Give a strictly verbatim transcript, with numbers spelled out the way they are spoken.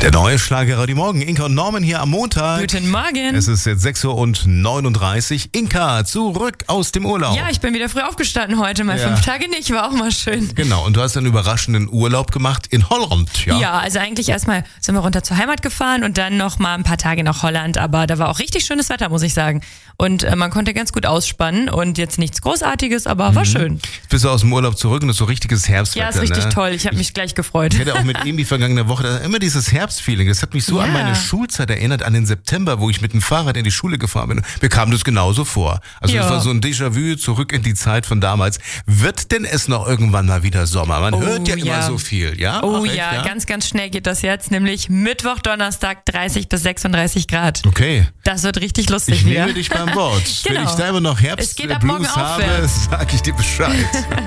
Der neue Schlager Radio Morgen. Inka und Norman hier am Montag. Guten Morgen. Es ist jetzt sechs Uhr neununddreißig. Inka, zurück aus dem Urlaub. Ja, ich bin wieder früh aufgestanden heute, mal Ja. fünf Tage nicht, war auch mal schön. Genau, und du hast einen überraschenden Urlaub gemacht in Holland, ja? Ja, also eigentlich erstmal sind wir runter zur Heimat gefahren und dann noch mal ein paar Tage nach Holland, aber da war auch richtig schönes Wetter, muss ich sagen. Und äh, man konnte ganz gut ausspannen und jetzt nichts Großartiges, aber war schön. Jetzt bist du aus dem Urlaub zurück und das ist so richtiges Herbstwetter. Ja, ist richtig ne? toll, ich habe mich gleich gefreut. Ich hatte auch mit ihm die vergangene Woche da immer dieses Herbstfeeling. Das hat mich so Ja. an meine Schulzeit erinnert, an den September, wo ich mit dem Fahrrad in die Schule gefahren bin. Mir kam das genauso vor. Also Ja. das war so ein Déjà-vu zurück in die Zeit von damals. Wird denn es noch irgendwann mal wieder Sommer? Man Oh, hört ja, ja. immer so viel, ja? Oh Ach, echt, ja, ganz, ganz schnell geht das jetzt, nämlich Mittwoch, Donnerstag dreißig bis sechsunddreißig Grad. Okay. Das wird richtig lustig Ich wieder. nehme dich beim Wort. Wenn Genau. ich da immer noch Es geht ab morgen Herbstblues habe, aufwärts. sag ich dir Bescheid.